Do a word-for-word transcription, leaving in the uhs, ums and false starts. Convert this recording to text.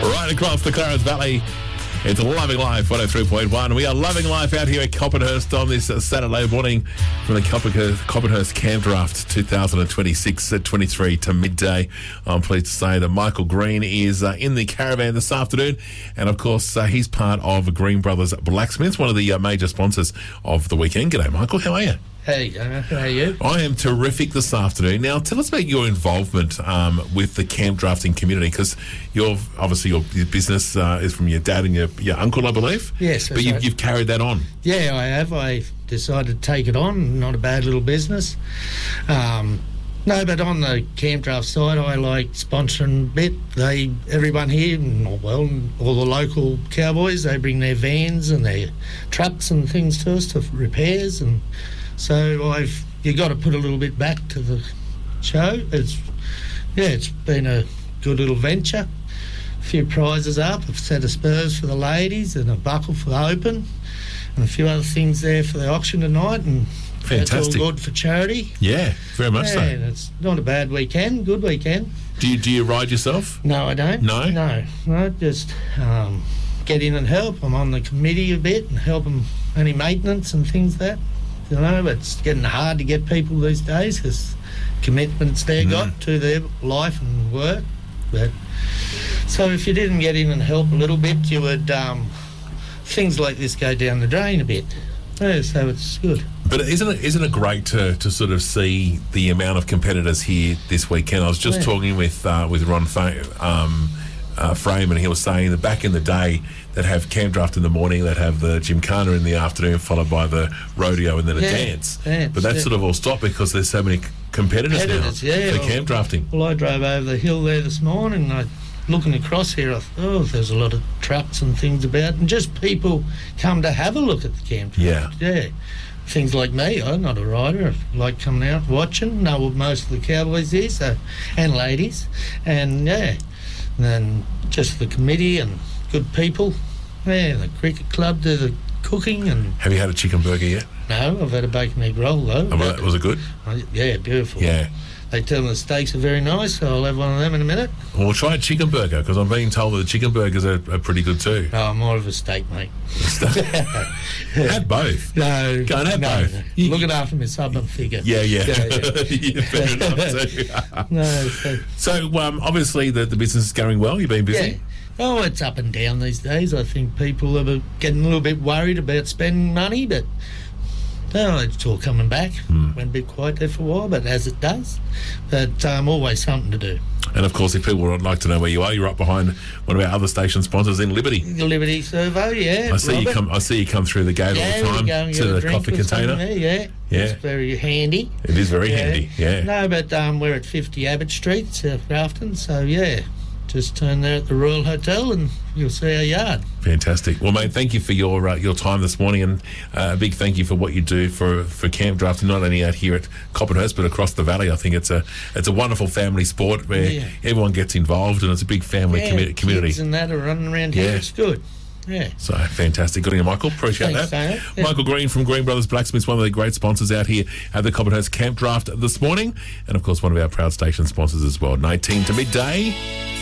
Right across the Clarence Valley, it's Loving Life one oh three point one. We are loving life out here at Coppenhurst on this uh, Saturday morning from the Coppenhurst, Coppenhurst Camp Draft twenty twenty-six at twenty-three to midday. I'm pleased to say that Michael Green is uh, in the caravan this afternoon, and of course uh, he's part of Green Brothers Blacksmiths, one of the uh, major sponsors of the weekend. G'day, Michael. How are you? Hey, uh, how are you? I am terrific this afternoon. Now, tell us about your involvement um, with the camp drafting community, because you're obviously your, your business uh, is from your dad and your, your uncle, I believe. Yes, but you've, right. you've carried that on. Yeah, I have. I decided to take it on. Not a bad little business. Um, no, but on the camp draft side, I like sponsoring a bit. They, everyone here, well, all the local cowboys, they bring their vans and their trucks and things to us for repairs, and so I've you got to put a little bit back to the show. It's yeah, it's been a good little venture. A few prizes up, a set of spurs for the ladies and a buckle for the open, and a few other things there for the auction tonight. And fantastic. That's all good for charity. Yeah, very much yeah, so. And it's not a bad weekend. Good weekend. Do you do you ride yourself? No, I don't. No, no, no. Just um, get in and help. I'm on the committee a bit and help them any maintenance and things like that. You know, it's getting hard to get people these days because commitments they've got mm. to their life and work. But so if you didn't get in and help a little bit, you would um, things like this go down the drain a bit. Yeah, so it's good. But isn't it isn't it great to, to sort of see the amount of competitors here this weekend? I was just yeah. talking with uh, with Ron Fa- um, uh, Frame, and he was saying that back in the day, they'd have camp draft in the morning, they'd have the gymkhana in the afternoon, followed by the rodeo and then a yeah, dance. dance. But that's yeah. sort of all stopped because there's so many competitors, competitors now yeah, for well, camp drafting. Well, I drove over the hill there this morning, and I, looking across here, I thought, oh, there's a lot of trucks and things about, and just people come to have a look at the camp draft. Yeah. Yeah. Things like me, I'm not a rider. I like coming out, watching, know most of the cowboys here, so, and ladies, and yeah. And then just the committee and good people. Yeah, the cricket club do the cooking. And have you had a chicken burger yet? No, I've had a bacon egg roll though. Oh, well, was it good? Yeah, beautiful. Yeah. They tell me the steaks are very nice, so I'll have one of them in a minute. Well, we'll try a chicken burger, because I'm being told that the chicken burgers are, are pretty good too. Oh, I'm more of a steak, mate. Have both. No. Go and have no, both. No. Looking after my southern figure. Yeah, yeah. yeah, yeah. yeah fair enough too. no, so so um, obviously the, the business is going well. You've been busy? Yeah. Oh, it's up and down these days. I think people are getting a little bit worried about spending money, but no, it's all coming back. Mm. Went a bit quiet there for a while, but as it does, but um, always something to do. And of course, if people would like to know where you are, you're up behind one of our other station sponsors in Liberty. The Liberty Servo, yeah. I see Robert. you come. I see you come through the gate yeah, all the time to the coffee container. There, yeah, yeah, it's very handy. It is very yeah. handy. Yeah. No, but um, we're at fifty Abbott Street, South Grafton. So yeah. Just turn there at the Royal Hotel and you'll see our yard. Fantastic. Well, mate, thank you for your uh, your time this morning, and uh, a big thank you for what you do for, for camp drafting, not only out here at Coppenhurst but across the valley. I think it's a it's a wonderful family sport where yeah. everyone gets involved, and it's a big family yeah, commi- community. Kids and that are running around here. Yeah. It's good. Yeah. So fantastic. Good on you, Michael. Appreciate Thanks, that. Dana. Yeah. Michael Green from Green Brothers Blacksmiths, one of the great sponsors out here at the Coppenhurst Camp Draft this morning, and of course one of our proud station sponsors as well. nineteen to midday.